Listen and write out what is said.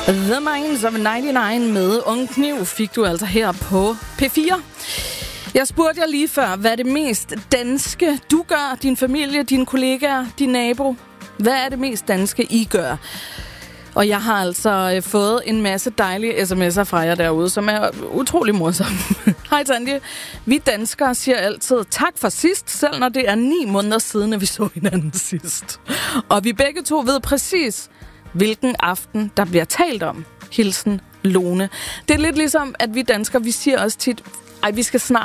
The Minds of 99 med Ung Kniv fik du altså her på P4. Jeg spurgte jer lige før, hvad er det mest danske, du gør, din familie, dine kollegaer, din nabo? Hvad er det mest danske, I gør? Og jeg har altså fået en masse dejlige sms'er fra jer derude, som er utrolig morsomme. Hej Tanje. Vi danskere siger altid tak for sidst, selv når det er 9 måneder siden, at vi så hinanden sidst. Og vi begge to ved præcis, hvilken aften der bliver talt om. Hilsen Lone. Det er lidt ligesom, at vi danskere, vi siger også tit, vi skal snart